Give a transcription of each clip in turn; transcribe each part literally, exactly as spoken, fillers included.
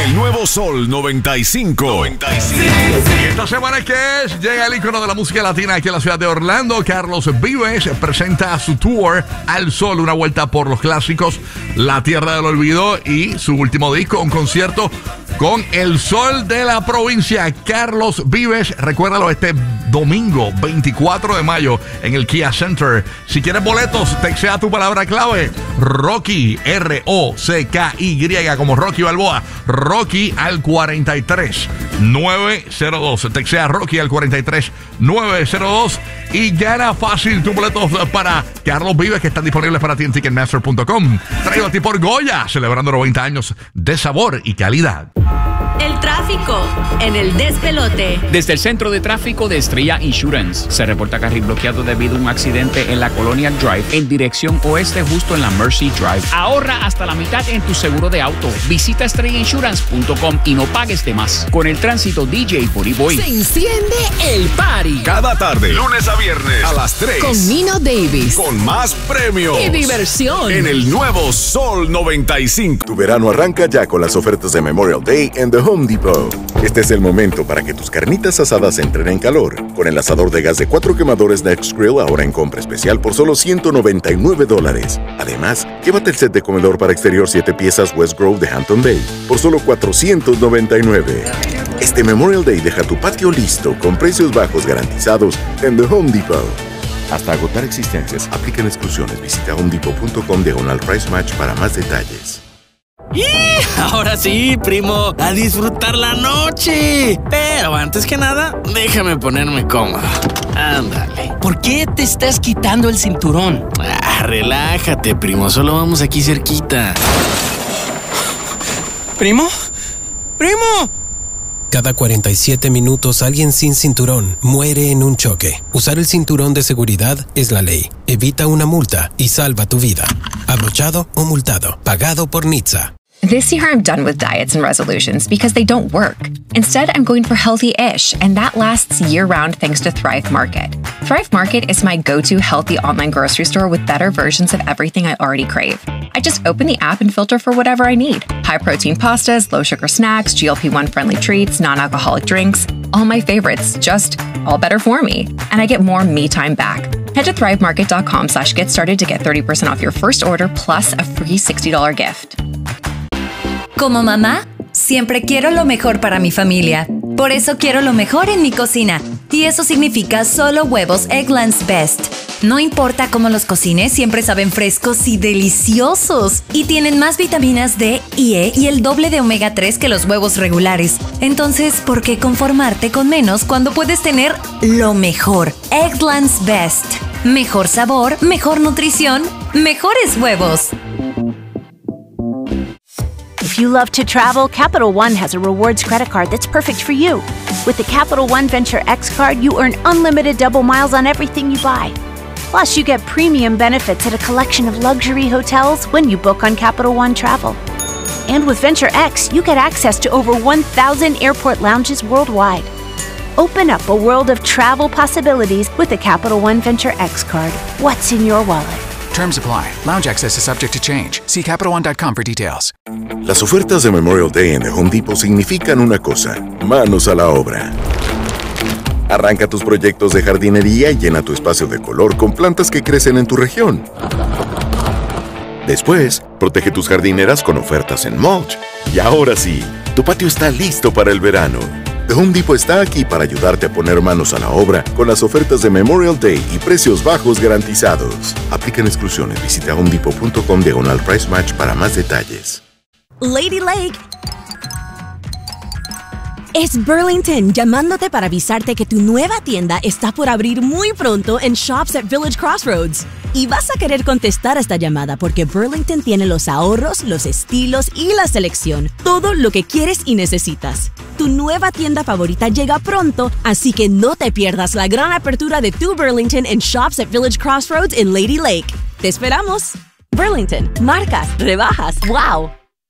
El nuevo Sol noventa y cinco. noventa y cinco. Y esta semana que es, llega el ícono de la música latina aquí en la ciudad de Orlando. Carlos Vives presenta su tour Al Sol, una vuelta por los clásicos, La Tierra del Olvido y su último disco, un concierto con el sol de la provincia. Carlos Vives, recuérdalo, este domingo veinticuatro de mayo en el Kia Center. Si quieres boletos, textea tu palabra clave Rocky, R O C K Y, como Rocky Balboa. Rocky al cuarenta y tres nueve cero dos. Textea Rocky al cuarenta y tres nueve cero dos y gana fácil tus boletos para Carlos Vives, que están disponibles para ti en ticketmaster punto com. Traído a ti por Goya, celebrando noventa años de sabor y calidad. El tráfico en el despelote. Desde el centro de tráfico de Estrella Insurance se reporta carril bloqueado debido a un accidente en la Colonial Drive en dirección oeste, justo en la Mercy Drive. Ahorra hasta la mitad en tu seguro de auto. Visita estrella insurance punto com y no pagues de más. Con el tránsito, D J Booty Boy. Se enciende el party. Cada tarde, lunes a viernes, a las tres. Con Nino Davis. Con más premios. Y diversión. En el nuevo Sol noventa y cinco. Tu verano arranca ya con las ofertas de Memorial Day en The Home Depot. Este es el momento para que tus carnitas asadas entren en calor. Con el asador de gas de cuatro quemadores Next Grill ahora en compra especial por solo ciento noventa y nueve dólares. Además, llévate el set de comedor para exterior siete piezas West Grove de Hampton Bay por solo cuatrocientos noventa y nueve. Este Memorial Day deja tu patio listo con precios bajos garantizados en The Home Depot. Hasta agotar existencias, aplican exclusiones. Visita home depot punto com diagonal price match para más detalles. ¡Y! Ahora sí, primo, a disfrutar la noche. Pero antes que nada, déjame ponerme cómodo. Ándale. ¿Por qué te estás quitando el cinturón? Ah, relájate, primo, solo vamos aquí cerquita. ¿Primo? ¡Primo! Cada cuarenta y siete minutos alguien sin cinturón muere en un choque. Usar el cinturón de seguridad es la ley. Evita una multa y salva tu vida. Abrochado o multado. Pagado por N H T S A. This year I'm done with diets and resolutions because they don't work. Instead, I'm going for healthy-ish, and that lasts year-round thanks to Thrive Market. Thrive Market is my go-to healthy online grocery store with better versions of everything I already crave. I just open the app and filter for whatever I need. High-protein pastas, low-sugar snacks, G L P one friendly treats, non-alcoholic drinks. All my favorites, just all better for me. And I get more me time back. Head to thrive market dot com slash get started to get thirty percent off your first order plus a free sixty dollars gift. Como mamá, siempre quiero lo mejor para mi familia. Por eso quiero lo mejor en mi cocina. Y eso significa solo huevos Eggland's Best. No importa cómo los cocines, siempre saben frescos y deliciosos. Y tienen más vitaminas D y E y el doble de omega tres que los huevos regulares. Entonces, ¿por qué conformarte con menos cuando puedes tener lo mejor? Eggland's Best. Mejor sabor, mejor nutrición, mejores huevos. If you love to travel, Capital One has a rewards credit card that's perfect for you. With the Capital One Venture X card, you earn unlimited double miles on everything you buy. Plus, you get premium benefits at a collection of luxury hotels when you book on Capital One Travel. And with Venture X, you get access to over one thousand airport lounges worldwide. Open up a world of travel possibilities with the Capital One Venture X card. What's in your wallet? Terms apply. Lounge access is subject to change. See capital one dot com for details. Las ofertas de Memorial Day en The Home Depot significan una cosa: manos a la obra. Arranca tus proyectos de jardinería y llena tu espacio de color con plantas que crecen en tu región. Después, protege tus jardineras con ofertas en mulch. Y ahora sí, tu patio está listo para el verano. The Home Depot está aquí para ayudarte a poner manos a la obra con las ofertas de Memorial Day y precios bajos garantizados. Aplican exclusiones. Visita home depot punto com diagonal price match para más detalles. Lady Lake es Burlington, llamándote para avisarte que tu nueva tienda está por abrir muy pronto en Shops at Village Crossroads. Y vas a querer contestar a esta llamada porque Burlington tiene los ahorros, los estilos y la selección. Todo lo que quieres y necesitas. Tu nueva tienda favorita llega pronto, así que no te pierdas la gran apertura de tu Burlington en Shops at Village Crossroads en Lady Lake. ¡Te esperamos! Burlington, marcas, rebajas, wow.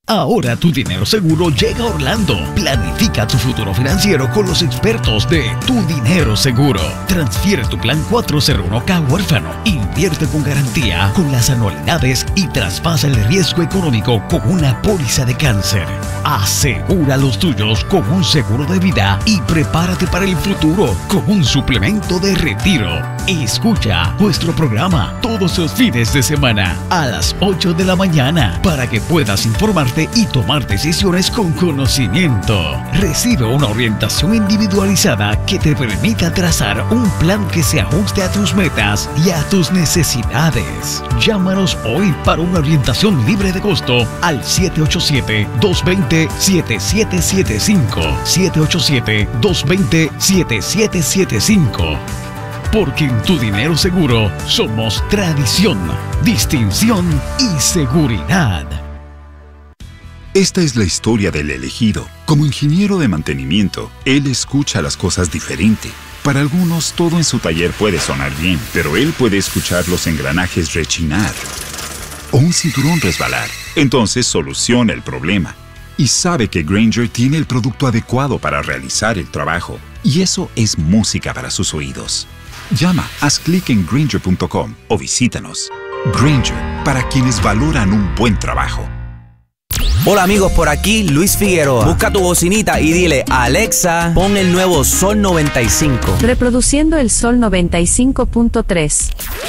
Ahora tu dinero seguro llega a Orlando. Planifica tu futuro financiero con los expertos de Tu Dinero Seguro. Transfiere tu plan cuatro cero uno K huérfano. Invierte con garantía con las anualidades y traspasa el riesgo económico con una póliza de cáncer. Asegura los tuyos con un seguro de vida y prepárate para el futuro con un suplemento de retiro. Escucha nuestro programa todos los fines de semana a las ocho de la mañana para que puedas informarte y tomar decisiones con conocimiento. Recibe una orientación individualizada que te permita trazar un plan que se ajuste a tus metas y a tus necesidades. Llámanos hoy para una orientación libre de costo al siete ocho siete, dos dos cero, siete siete siete cinco. siete ocho siete, dos dos cero, siete siete siete cinco. Porque en Tu Dinero Seguro somos tradición, distinción y seguridad. Esta es la historia del elegido. Como ingeniero de mantenimiento, él escucha las cosas diferente. Para algunos, todo en su taller puede sonar bien, pero él puede escuchar los engranajes rechinar o un cinturón resbalar. Entonces soluciona el problema y sabe que Grainger tiene el producto adecuado para realizar el trabajo. Y eso es música para sus oídos. Llama, haz clic en Grainger punto com o visítanos. Grainger, para quienes valoran un buen trabajo. Hola amigos, por aquí Luis Figueroa. Busca tu bocinita y dile a Alexa, pon el nuevo Sol noventa y cinco. Reproduciendo el Sol noventa y cinco punto tres.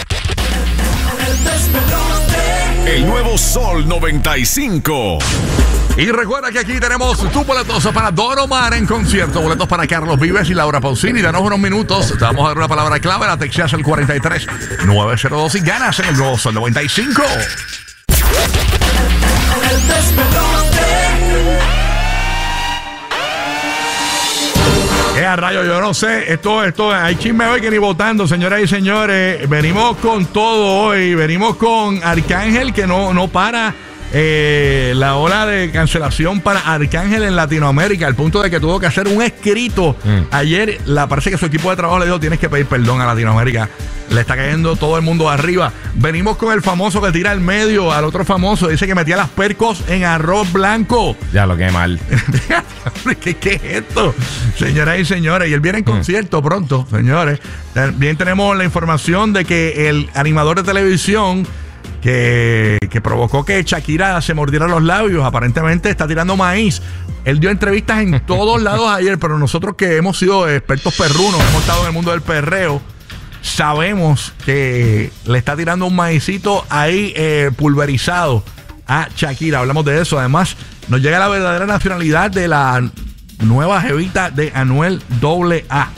El nuevo Sol noventa y cinco. Y recuerda que aquí tenemos tu boletos para Don Omar en concierto, boletos para Carlos Vives y Laura Pausini. Danos unos minutos, te vamos a dar una palabra clave, la texteas al cuarenta y tres nueve cero dos y ganas en el nuevo Sol noventa y cinco. Eh, a rayo, yo no sé, esto, esto, hay chisme hoy que ni votando, señoras y señores. Venimos con todo hoy, venimos con Arcángel que no, no para. Eh, la ola de cancelación para Arcángel en Latinoamérica, al punto de que tuvo que hacer un escrito. Mm. Ayer, la parece que su equipo de trabajo le dijo: tienes que pedir perdón a Latinoamérica. Le está cayendo todo el mundo arriba. Venimos con el famoso que tira al medio al otro famoso. Dice que metía las percos en arroz blanco. Ya lo que mal. ¿Qué, ¿Qué es esto? Señoras y señores, y él viene en concierto mm. pronto, señores. También tenemos la información de que el animador de televisión Que, que provocó que Shakira se mordiera los labios, aparentemente está tirando maíz. Él dio entrevistas en todos lados ayer, pero nosotros que hemos sido expertos perrunos, hemos estado en el mundo del perreo, sabemos que le está tirando un maicito ahí eh, pulverizado a Shakira. Hablamos de eso. Además, nos llega la verdadera nacionalidad de la nueva jevita de Anuel doble A.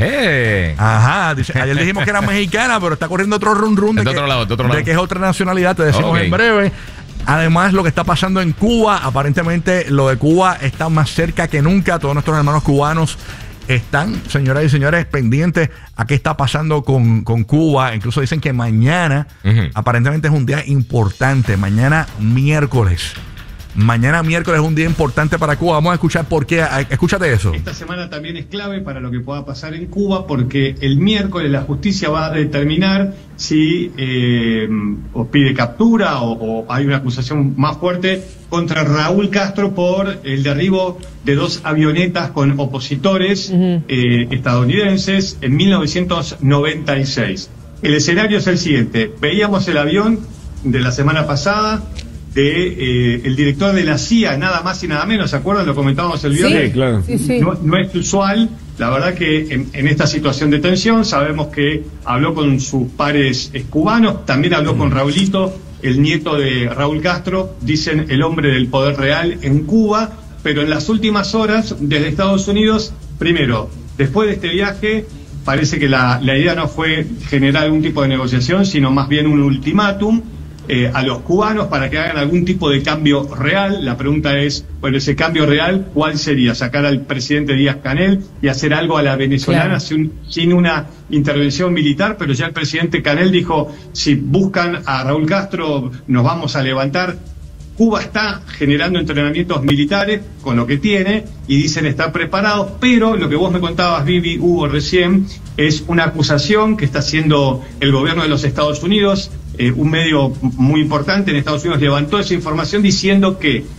Eje. Ajá. Dice, ayer dijimos que era mexicana, pero está corriendo otro run run de, de, que, otro lado, de, otro lado. de que es otra nacionalidad. Te decimos okay. en breve. Además, lo que está pasando en Cuba, aparentemente lo de Cuba está más cerca que nunca. Todos nuestros hermanos cubanos están, señoras y señores, pendientes a qué está pasando con, con Cuba. Incluso dicen que mañana, uh-huh. aparentemente es un día importante. Mañana miércoles. Mañana miércoles es un día importante para Cuba. Vamos a escuchar por qué. Escúchate eso. Esta semana también es clave para lo que pueda pasar en Cuba, porque el miércoles la justicia va a determinar si eh, o pide captura o, o hay una acusación más fuerte contra Raúl Castro por el derribo de dos avionetas con opositores uh-huh. eh, estadounidenses en mil novecientos noventa y seis. El escenario es el siguiente. Veíamos el avión de la semana pasada de eh, el director de la C I A, nada más y nada menos, ¿se acuerdan? Lo comentábamos el viernes. Sí, claro. Sí, sí. No, no es usual, la verdad que en, en esta situación de tensión sabemos que habló con sus pares cubanos, también habló mm. con Raulito, el nieto de Raúl Castro, dicen el hombre del poder real en Cuba, pero en las últimas horas desde Estados Unidos, primero, después de este viaje, parece que la, la idea no fue generar algún tipo de negociación, sino más bien un ultimátum Eh, a los cubanos para que hagan algún tipo de cambio real. La pregunta es, bueno, ese cambio real, ¿cuál sería? Sacar al presidente Díaz-Canel y hacer algo a la venezolana, claro. sin, sin una intervención militar, pero ya el presidente Canel dijo, si buscan a Raúl Castro, nos vamos a levantar. Cuba está generando entrenamientos militares con lo que tiene y dicen estar preparados, pero lo que vos me contabas, Vivi, Hugo, recién, es una acusación que está haciendo el gobierno de los Estados Unidos. Eh, un medio muy importante en Estados Unidos levantó esa información diciendo que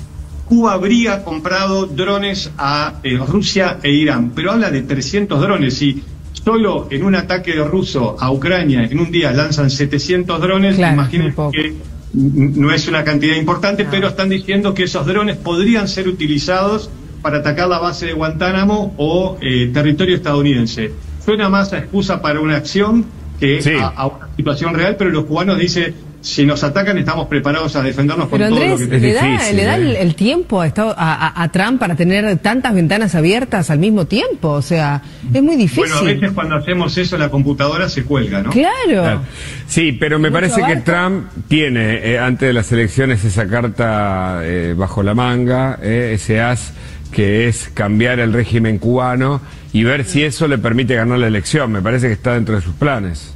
Cuba habría comprado drones a eh, Rusia e Irán, pero habla de trescientos drones y solo en un ataque ruso a Ucrania en un día lanzan setecientos drones. Claro, imagínense que no es una cantidad importante, no. pero están diciendo que esos drones podrían ser utilizados para atacar la base de Guantánamo o eh, territorio estadounidense. Suena más a excusa para una acción que sí. a, a una situación real, pero los cubanos dicen, si nos atacan estamos preparados a defendernos con pero todo Andrés, lo que ¿le da, difícil, ¿le da eh? el, el tiempo a, a, a, a Trump para tener tantas ventanas abiertas al mismo tiempo? O sea, es muy difícil. Bueno, a veces cuando hacemos eso la computadora se cuelga, ¿no? Claro. claro. Sí, pero me parece que Trump tiene, eh, antes de las elecciones, esa carta eh, bajo la manga, eh, ese as, que es cambiar el régimen cubano y ver si eso le permite ganar la elección. Me parece que está dentro de sus planes.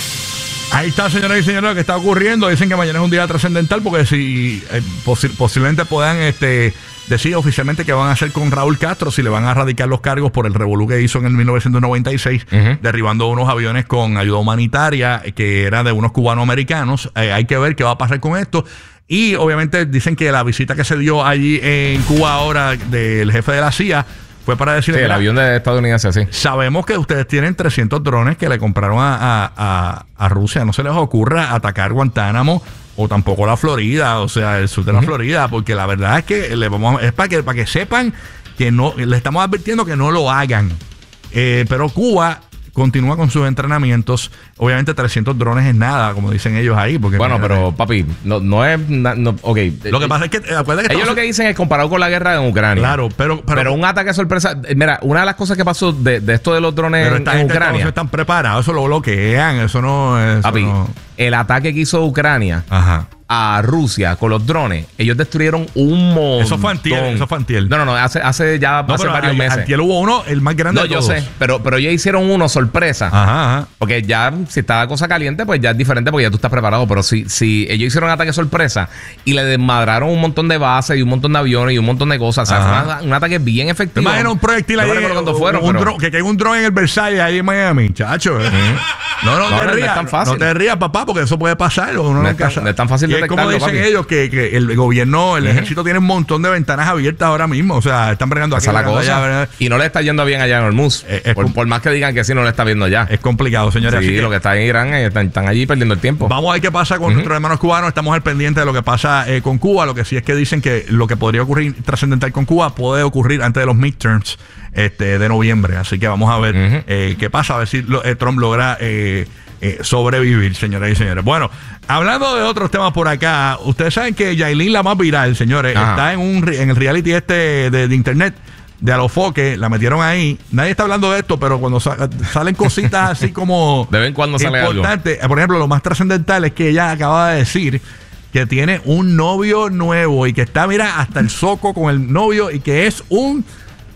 Ahí está, señoras y señores, lo que está ocurriendo. Dicen que mañana es un día trascendental porque si eh, posi posiblemente puedan este, decir oficialmente qué van a hacer con Raúl Castro, si le van a radicar los cargos por el revolú que hizo en el mil novecientos noventa y seis, uh-huh. derribando unos aviones con ayuda humanitaria que era de unos cubanoamericanos. Eh, hay que ver qué va a pasar con esto. Y obviamente dicen que la visita que se dio allí en Cuba ahora del jefe de la C I A fue para decirle... Sí, el avión de estadounidense, sí. Sabemos que ustedes tienen trescientos drones que le compraron a, a, a, a Rusia. No se les ocurra atacar Guantánamo o tampoco la Florida, o sea, el sur de la uh-huh. Florida, porque la verdad es que le vamos a, es para que, para que sepan que no, le estamos advirtiendo que no lo hagan. Eh, pero Cuba continúa con sus entrenamientos. Obviamente trescientos drones es nada, como dicen ellos ahí. Porque bueno, mira, pero papi, no, no es... No, ok. Lo que pasa es que... Acuérdate que ellos lo que dicen es comparado con la guerra en Ucrania. Claro, pero... Pero, pero un ataque sorpresa... Mira, una de las cosas que pasó de, de esto de los drones pero en, en Ucrania... No están preparados, eso lo bloquean, eso no... Eso papi, no. El ataque que hizo Ucrania... Ajá. a Rusia con los drones, ellos destruyeron un montón. Eso fue antier, eso fue antier. No, no, no, hace, hace ya no, hace varios a, meses. Antier hubo uno, el más grande no, de todos. No, yo sé, pero, pero ya hicieron uno sorpresa. Ajá, ajá. Porque ya, si está la cosa caliente, pues ya es diferente porque ya tú estás preparado. Pero si, si ellos hicieron un ataque sorpresa y le desmadraron un montón de bases y un montón de aviones y un montón de cosas, o sea, fue un, un ataque bien efectivo. Imagina un proyectil ahí, no fueron, un pero... dron, que caiga un dron en el Versailles ahí en Miami, chacho. ¿eh? No, no, no, te rías, no, no te rías, papá, porque eso puede pasar. Uno no, es tan, no es tan fácil de detectarlo, como dicen papi. ellos, que, que el gobierno, el uh-huh. ejército tiene un montón de ventanas abiertas ahora mismo. O sea, están bregando aquí. Esa la cosa. Allá, y no le está yendo bien allá en Hormuz. Eh, por, por más que digan que sí, no le está viendo ya. Es complicado, señores. Sí, así lo que que está en Irán, eh, están, están allí perdiendo el tiempo. Vamos a ver qué pasa con uh-huh. nuestros hermanos cubanos. Estamos al pendiente de lo que pasa eh, con Cuba. Lo que sí es que dicen que lo que podría ocurrir trascendental con Cuba puede ocurrir antes de los midterms este, de noviembre. Así que vamos a ver uh-huh. eh, qué pasa. A ver si lo, eh, Trump logra... Eh, Eh, sobrevivir, señoras y señores. Bueno, hablando de otros temas por acá, ustedes saben que Yailin, la más viral, señores, Ajá. está en un en el reality este de, de internet de Alofoque, la metieron ahí. Nadie está hablando de esto, pero cuando sa salen cositas así como de vez en cuando sale importante, algo. Por ejemplo, lo más trascendental es que ella acaba de decir que tiene un novio nuevo y que está, mira, hasta el soco con el novio y que es un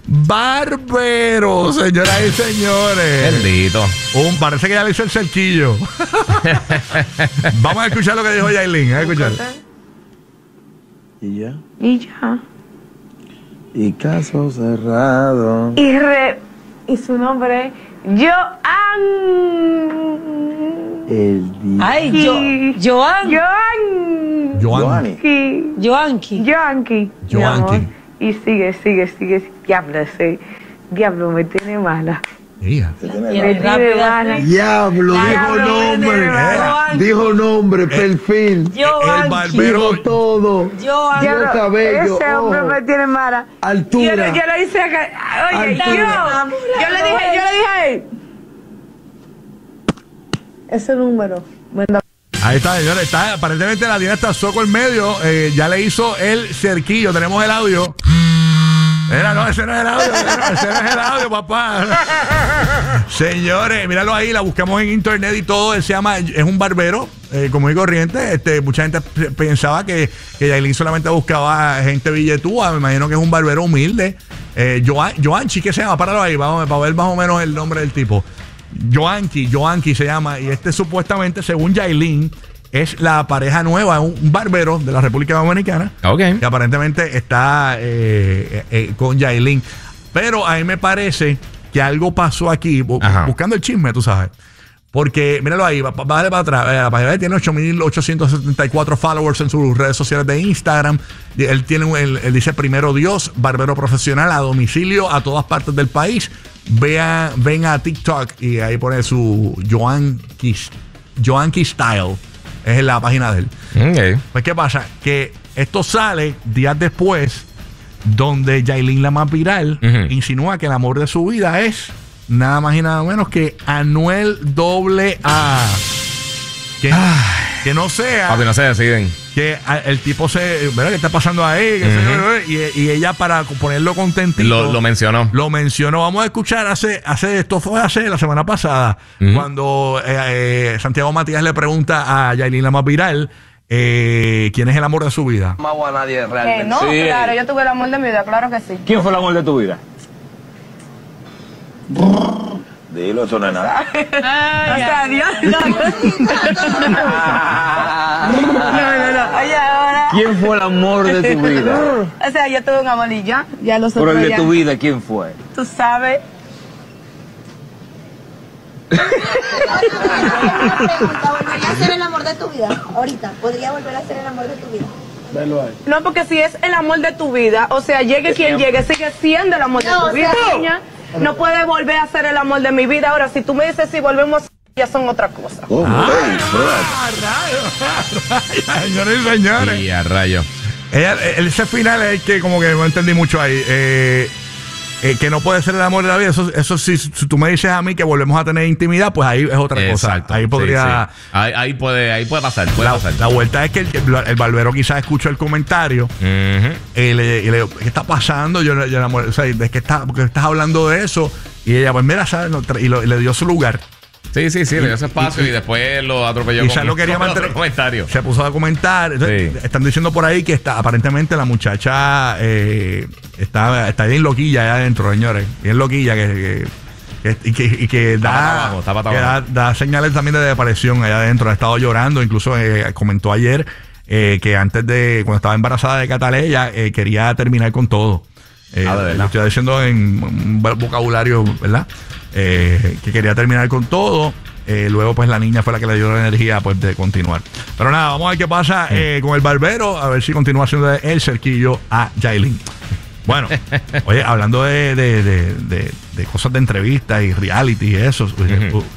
barbero, señoras y señores. Bendito. Un, parece que ya le hizo el cerquillo. Vamos a escuchar lo que dijo Yailin. A escuchar. Y ya. Y ya. Y caso cerrado. Y re. Y su nombre. Joan. El día. Ay, yo. Joan. Joan. Joanqui. Joanqui. Joanqui. Joanqui. Y sigue, sigue, sigue. Diablo, sí. Diablo, me tiene mala. Yeah. Me tiene mala. Diablo, dijo nombre. Eh, dijo nombre, perfil. Yo, el barbero. Dijo todo. Yo, dijo cabello. Ese hombre me tiene mala. Altura. Yo, yo le hice acá. Oye, yo, yo le dije, yo le dije a él. Ese número. Bueno. Ahí está, señores. Está, aparentemente la tiene hasta soco en medio. Eh, ya le hizo el cerquillo. Tenemos el audio. Era, no, ese no es el audio. Ese no es el audio, papá. Señores, míralo ahí. La buscamos en internet y todo. Él se llama, es un barbero, eh, común y corriente. Este, mucha gente pensaba que, que Yailin solamente buscaba gente billetúa. Me imagino que es un barbero humilde. Eh, Joan, Joanchi, ¿qué se llama? Páralo ahí, vamos, para ver más o menos el nombre del tipo. Joanqui, Joanqui se llama, y este supuestamente, según Yailin, es la pareja nueva, un barbero de la República Dominicana, okay. que aparentemente está eh, eh, con Yailin. Pero a mí me parece que algo pasó aquí, bu Ajá. buscando el chisme, tú sabes. Porque, míralo ahí, va, va para atrás. Eh, la página tiene ocho mil ochocientos setenta y cuatro followers en sus redes sociales de Instagram. Él tiene, un- él, él dice primero Dios, barbero profesional a domicilio a todas partes del país. Vea, ven a TikTok y ahí pone su Joanki, Joanki Style. Es la página de él. Ok. Pues, ¿qué pasa? Que esto sale días después, donde Yailin, la más viral, Ujú. insinúa que el amor de su vida es nada más y nada menos que Anuel doble A. Que, que no sea Papi, no se deciden. que a- el tipo se... ¿Verdad? ¿Qué está pasando ahí? ¿Qué sé yo? y, y ella, para ponerlo contentito, Lo, lo mencionó. lo mencionó. Vamos a escuchar hace, hace esto fue hace la semana pasada, Ujú. cuando eh, eh, Santiago Matías le pregunta a Yailin, la más viral, eh, quién es el amor de su vida. No amo a nadie Que realmente. no, claro, yo tuve el amor de mi vida, claro que sí. ¿Quién fue el amor de tu vida? Dilo, eso no es nada. O sea, Dios. No, no, no. Oye, ahora. ¿Quién fue el amor de tu vida? O sea, yo tuve un amor y ya. Ya los Pero otros el de ya- tu vida, ¿quién fue? Tú sabes. ¿Volvería a ser el amor de tu vida? Ahorita, ¿podría volver a ser el amor de tu vida? No, porque si es el amor de tu vida, o sea, llegue quien llegue, sigue siendo el amor de No, tu vida, no. niña. No puede volver a ser el amor de mi vida. Ahora, si tú me dices si volvemos, ya son otra cosa. Señores y señores. Y a rayo. Ella, el- ese final es el que como que no entendí mucho ahí. Eh, eh, que no puede ser el amor de la vida. Eso, eso sí, si tú me dices a mí que volvemos a tener intimidad, pues ahí es otra Exacto. cosa. Ahí Sí, podría... sí. Ahí, ahí puede, ahí puede pasar. Puede La, pasar. la vuelta es que el, el barbero quizás escuchó el comentario Ujú. y le, y le digo, ¿qué está pasando? Yo, yo enamoré, o sea, ¿de qué está, porque estás hablando de eso? Y ella, pues mira, ¿sabes? No, tra- y, lo- y le dio su lugar. Sí, sí, sí, le dio ese espacio y, y- después lo atropelló Quizás con, lo quería con mantener. otro comentario. Se puso a comentar. Entonces, Sí. están diciendo por ahí que está, aparentemente la muchacha eh, está, está bien loquilla allá adentro, señores. Bien loquilla que, que, que- y que, y que Está pata da, abajo, está pata que da, abajo. da señales también de depresión allá adentro. Ha estado llorando. Incluso eh, comentó ayer eh, que antes de, cuando estaba embarazada de Cataleya, eh, quería terminar con todo. Eh, Ah, de verdad. lo estoy diciendo en un vocabulario, ¿verdad? Eh, que quería terminar con todo. Eh, luego, pues la niña fue la que le dio la energía pues, de continuar. Pero nada, vamos a ver qué pasa eh, con el barbero. A ver si continúa haciendo el cerquillo a Yailin. Bueno, oye, hablando de, de, de, de, de cosas de entrevistas y reality y eso, uh,